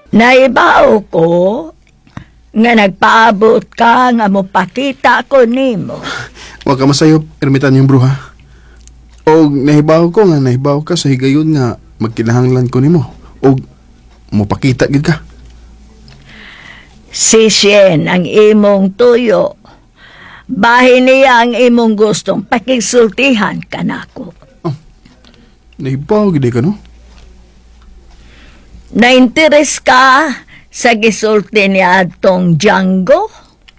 Naibaw ko nga nagpaabot ka nga mopakita ko nimo. Huwag ka masayop, ermitan yung bruha. O nahibaw ko nga, nahibaw ka sa higayon nga magkinahanglan ko nimo. O mopakita gid ka. Si Shen ang imong tuyo. Bahin niya ang imong gustong pakigsultihan ka nako. Nahibaw gid ka, no? Nainteres ka sa gisulti niya atong Django?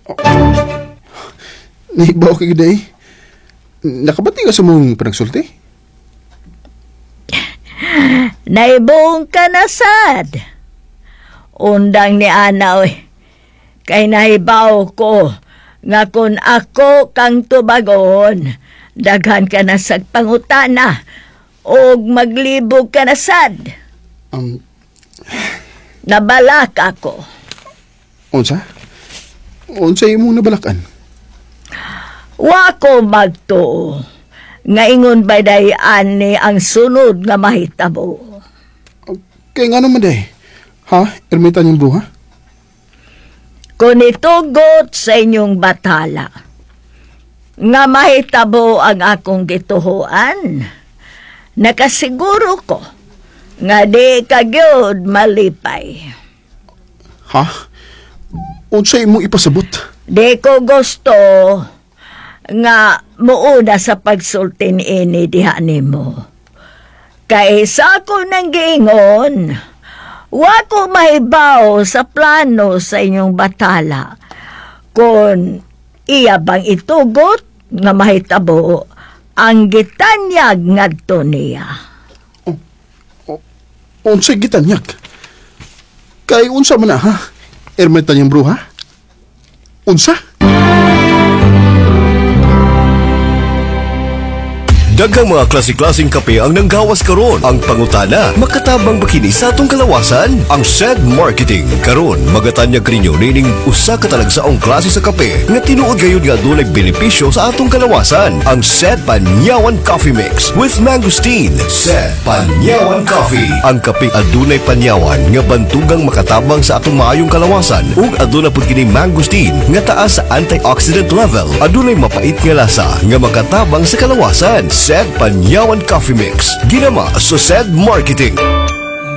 Nahibaw ka gid eh. Nakabati ka sa mong pinagsulti? Naibong ka na sad. Undang ni Anaw kay nahibaw ko nga kung ako kang tubagon, daghan ka na sa pangutana o maglibog ka na sad. Nabalak ako. Unsa? Unsa imong nabalakan? Wa ko magtuo. Ngaingon ba dayan ni ang sunod nga mahitabo? Kaya nga naman day. Ha? Ermitan yung bruha? Kung itugot sa inyong batala, nga mahitabo ang akong gituhuan, nakasiguro ko nga di kagyod malipay. Ha? Unsa imong ipasabot? Di ko gusto nga muuna sa pagsultin ini diha nimo. Kaysa ko nang giingon, wa ko mahibaw sa plano sa inyong batala kung iya bang itugot nga mahitabo ang gitanyag ngadto niya. Unsa gitanyag? Kay unsa man na, ha? Ermitan yung bruha? Unsa? Daghang mga klase-klaseng kape ang nanggawas karon. Ang pangutana, makatabang ba kini sa atong kalawasan? Ang SED Marketing karon magatanyag ninyo nining usa ka talagsaong klase sa kape nga tinuod gayud nga adunay benepisyo sa atong kalawasan. Ang SED Panyawan Coffee Mix with Mangosteen. SED Panyawan Coffee. Ang kape adunay panyawan nga bantugang makatabang sa atong maayong kalawasan ug aduna pud kini mangosteen nga taas sa antioxidant level. Adunay mapait nga lasa nga makatabang sa kalawasan. SED Panyawan Coffee Mix. Ginama sa SED Marketing.